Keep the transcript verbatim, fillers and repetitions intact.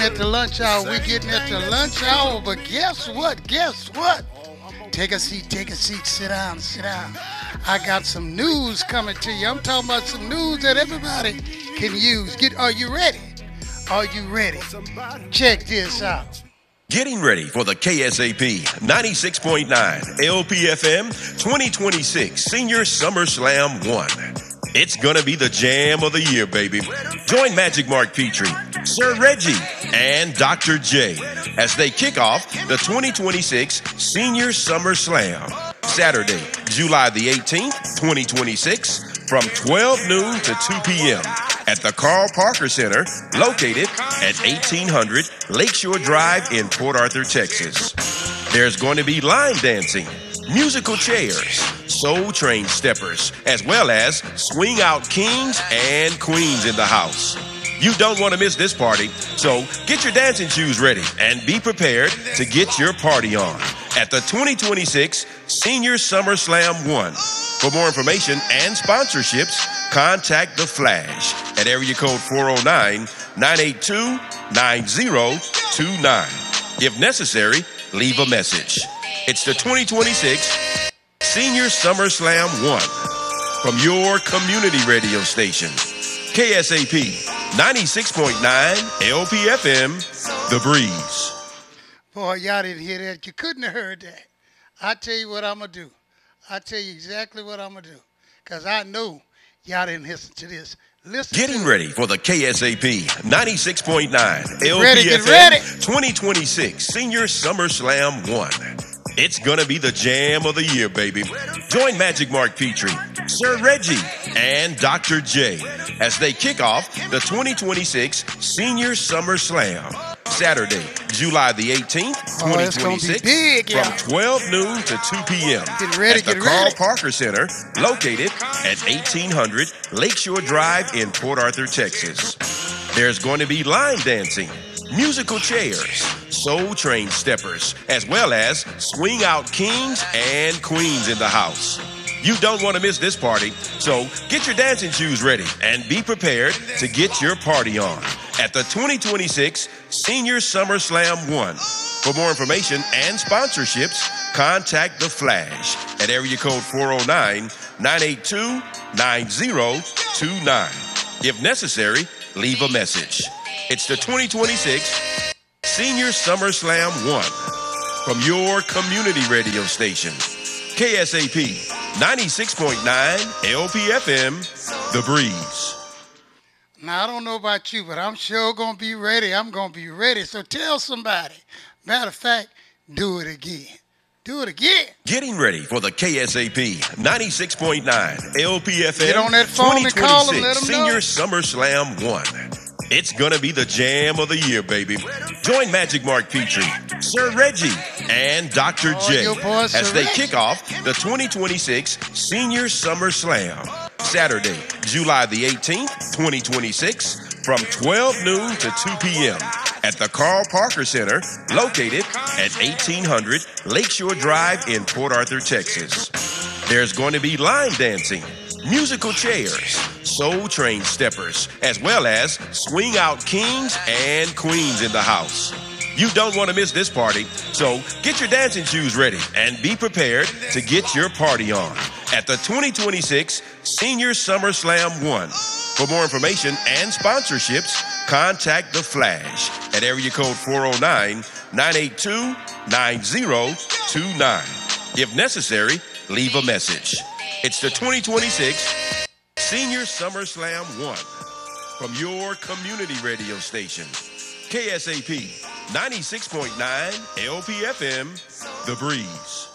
At the lunch hour, we getting at the lunch hour, but guess what? Guess what? Take a seat, take a seat, sit down, sit down. I got some news coming to you. I'm talking about some news that everybody can use. Get, are you ready? Are you ready? Check this out. Getting ready for the K S A P ninety-six point nine L P F M twenty twenty-six Senior Summer Slam one. It's gonna be the jam of the year, baby. Join Magic Mark Petrie, Sir Reggie, and Doctor J as they kick off the twenty twenty-six Senior Summer Slam. Saturday, July the eighteenth, twenty twenty-six, from twelve noon to two p.m. at the Carl Parker Center, located at eighteen hundred Lakeshore Drive in Port Arthur, Texas. There's going to be line dancing, musical chairs, Soul Train steppers, as well as swing out kings and queens in the house. You don't want to miss this party, so get your dancing shoes ready and be prepared to get your party on at the twenty twenty-six Senior Summer Slam one. For more information and sponsorships, contact The Flash at area code four oh nine, nine eight two, nine oh two nine. If necessary, leave a message. It's the twenty twenty-six Senior Summer Slam one from your community radio station, K S A P ninety-six point nine L P F M, The Breeze. Boy, y'all didn't hear that. You couldn't have heard that. I tell you what I'm going to do. I tell you exactly what I'm going to do. Because I know y'all didn't listen to this. Listen Getting to ready for the K S A P ninety-six point nine L ready, P F M twenty twenty-six Senior Summer Slam one. It's gonna be the jam of the year, baby. Join Magic Mark Petrie, Sir Reggie, and Doctor J as they kick off the twenty twenty-six Senior Summer Slam. Saturday, July the eighteenth, twenty twenty-six, oh, big, yeah. from twelve noon to two p.m. Get ready, at the get Carl ready. Parker Center, located at eighteen hundred Lakeshore Drive in Port Arthur, Texas. There's going to be line dancing, musical chairs, Soul Train steppers, as well as swing out kings and queens in the house. You don't want to miss this party, so get your dancing shoes ready and be prepared to get your party on at the twenty twenty-six Senior Summer Slam one. For more information and sponsorships, contact The Flash at area code four oh nine, nine eight two, nine oh two nine. If necessary, leave a message. It's the twenty twenty-six Senior Summer Slam one from your community radio station, K S A P ninety-six point nine L P F M, The Breeze. Now, I don't know about you, but I'm sure going to be ready. I'm going to be ready. So tell somebody. Matter of fact, do it again. Do it again. Getting ready for the K S A P ninety-six point nine L P F M Get on that phone and call them, let them know. Senior Summer Slam one. It's gonna be the jam of the year, baby. Join Magic Mark Petrie, Sir Reggie, and Doctor Oh, J your boy, as Sir they Reggie. kick off the twenty twenty-six Senior Summer Slam. Saturday, July the eighteenth, twenty twenty-six, from twelve noon to two p.m. at the Carl Parker Center, located at eighteen hundred Lakeshore Drive in Port Arthur, Texas. There's going to be line dancing, musical chairs, Soul Train steppers, as well as swing out kings and queens in the house. You don't want to miss this party, so get your dancing shoes ready and be prepared to get your party on at the twenty twenty-six Senior Summer Slam one. For more information and sponsorships, contact The Flash at area code four oh nine, nine eight two, nine oh two nine. If necessary, leave a message. It's the twenty twenty-six Senior Summer Slam one from your community radio station, K S A P ninety-six point nine L P F M, The Breeze.